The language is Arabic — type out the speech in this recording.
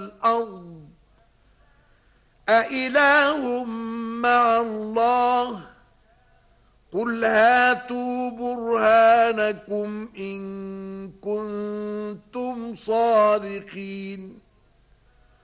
والأرض أإله مع الله قل هاتوا برهانكم إن كنتم صادقين